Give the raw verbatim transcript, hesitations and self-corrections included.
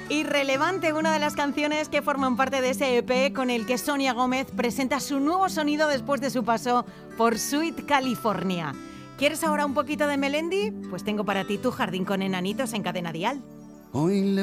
Irrelevante, una de las canciones que forman parte de ese E P con el que Sonia Gómez presenta su nuevo sonido después de su paso por Sweet California. ¿Quieres ahora un poquito de Melendi? Pues tengo para ti Tu jardín con enanitos en Cadena Dial. Hoy le